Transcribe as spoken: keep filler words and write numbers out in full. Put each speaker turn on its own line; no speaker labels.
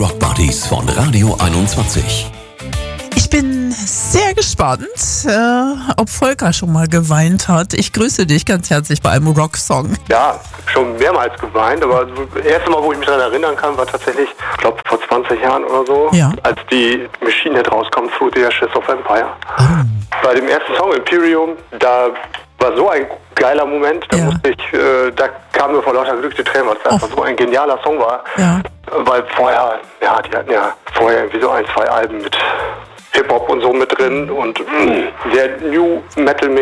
Rock Buddies von Radio einundzwanzig.
Ich bin sehr gespannt, äh, ob Volker schon mal geweint hat. Ich grüße dich ganz herzlich bei einem Rocksong.
Ja, schon mehrmals geweint, aber das erste Mal, wo ich mich daran erinnern kann, war tatsächlich, ich glaube, vor zwanzig Jahren oder so,
ja.
als die Machine Head rauskam zu The Ashes of Empire.
Oh.
Bei dem ersten Song, Imperium, da war so ein geiler Moment, da
Ja.
musste ich, äh, da kam mir vor lauter Glück die Tränen, weil es einfach so ein genialer Song war.
Ja.
Weil vorher, ja, die hatten ja vorher irgendwie so ein, zwei Alben mit Hip-Hop und so mit drin und mh, sehr New Metal